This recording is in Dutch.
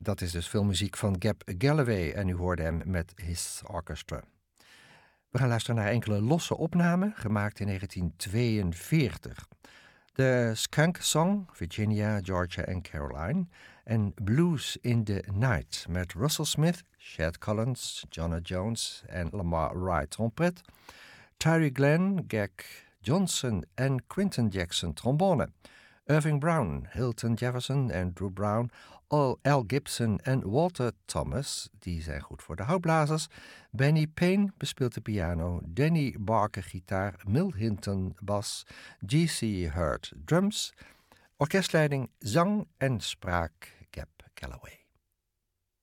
Dat is dus filmmuziek van Gab Galloway en u hoorde hem met His Orchestra. We gaan luisteren naar enkele losse opnamen, gemaakt in 1942. De Skunk Song, Virginia, Georgia en Caroline. En Blues in the Night met Russell Smith, Chet Collins, Jonna Jones en Lamar Wright trompet. Tyree Glenn, Gag Johnson en Quinton Jackson trombone. Irving Brown, Hilton Jefferson, Andrew Brown, Al Gibson en Walter Thomas, die zijn goed voor de houtblazers. Benny Payne bespeelt de piano, Danny Barker gitaar, Mill Hinton bas, G.C. Hurt drums, orkestleiding, zang en spraak Gab Galloway.